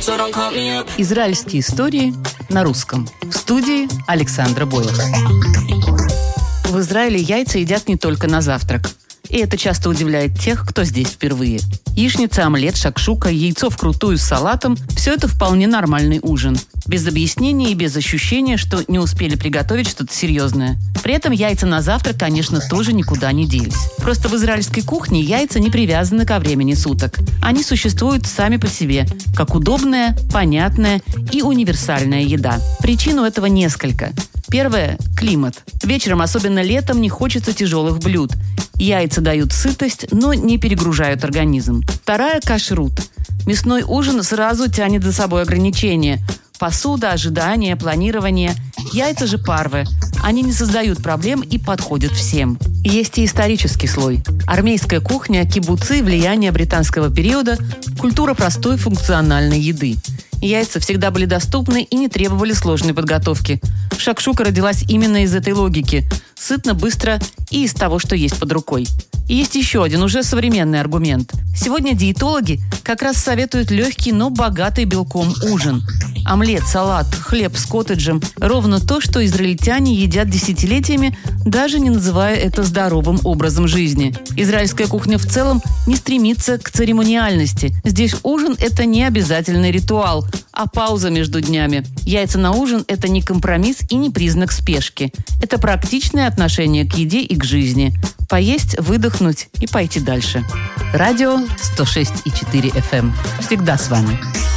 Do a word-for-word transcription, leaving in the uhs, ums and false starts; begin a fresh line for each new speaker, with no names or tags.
Израильские истории на русском. В студии Александра Бойлер. В Израиле яйца едят не только на завтрак. И это часто удивляет тех, кто здесь впервые. Яичница, омлет, шакшука, яйцо вкрутую с салатом – все это вполне нормальный ужин. Без объяснений и без ощущения, что не успели приготовить что-то серьезное. При этом яйца на завтрак, конечно, тоже никуда не делись. Просто в израильской кухне яйца не привязаны ко времени суток. Они существуют сами по себе, как удобная, понятная и универсальная еда. Причин у этого несколько. Первое – климат. Вечером, особенно летом, не хочется тяжелых блюд. Яйца дают сытость, но не перегружают организм. Вторая – кашрут. Мясной ужин сразу тянет за собой ограничения. Посуда, ожидания, планирование. Яйца же парвы. Они не создают проблем и подходят всем. Есть и исторический слой. Армейская кухня, кибуцы, влияние британского периода, культура простой функциональной еды. Яйца всегда были доступны и не требовали сложной подготовки. Шакшука родилась именно из этой логики. Сытно, быстро и из того, что есть под рукой. И есть еще один, уже современный аргумент. Сегодня диетологи как раз советуют легкий, но богатый белком ужин. Омлет, салат, хлеб с коттеджем – ровно то, что израильтяне едят десятилетиями, даже не называя это здоровым образом жизни. Израильская кухня в целом не стремится к церемониальности. Здесь ужин – это не обязательный ритуал, а пауза между днями. Яйца на ужин – это не компромисс и не признак спешки. Это практичное отношение к еде и к жизни. Поесть, выдохнуть и пойти дальше. Радио сто шесть и четыре эф эм. Всегда с вами.